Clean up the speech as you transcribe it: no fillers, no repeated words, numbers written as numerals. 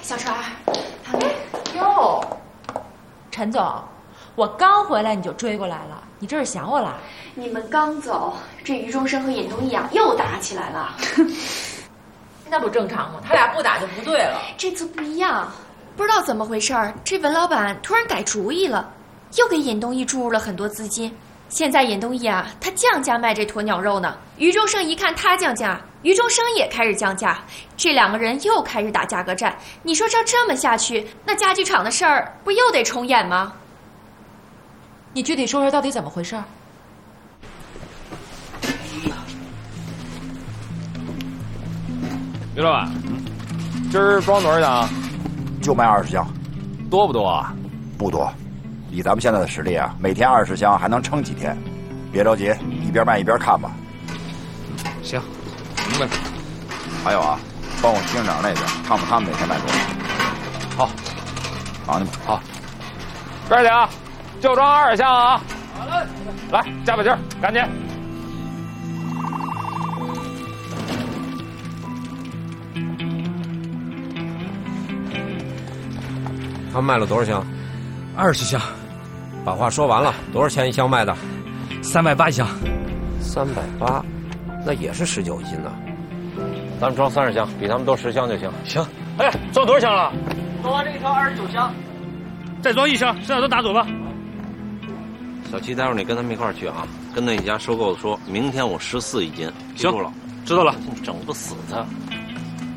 小川，唐梅。 哟，陈总，我刚回来你就追过来了，你这是想我啦？ 你们刚走，这于中生和尹东义啊又打起来了。 那不正常吗？他俩不打就不对了。 这次不一样，不知道怎么回事儿，这文老板突然改主意了，又给尹东义注入了很多资金。现在尹东义啊，他降价卖这鸵鸟肉呢。于中生一看他降价，于中生也开始降价，这两个人又开始打价格战。你说照这么下去，那家具厂的事儿不又得重演吗？ 你具体说说到底怎么回事？ 于老板，今儿装多少箱啊？ 就卖20箱， 多不多啊？ 不多。以咱们现在的实力啊，每天20箱还能撑几天。别着急，一边卖一边看吧。 行，明白。 还有啊，帮我厅长那边看看他们每天卖多少。 好， 忙去吧。 好，哥俩就装20箱啊！好嘞，来加把劲儿，赶紧。 他们卖了多少箱 ？20箱。 把话说完了，多少钱一箱卖的 ？380箱。 380，那也是19一斤呢。咱们装30箱，比他们多10箱就行。 行。 哎，装多少箱了？ 装完这一条29箱，再装1箱，剩下都拿走吧。 小七，待会儿你跟他们一块儿去啊，跟那一家收购的说，明天我14一斤。 行了， 知道了。 整不死他。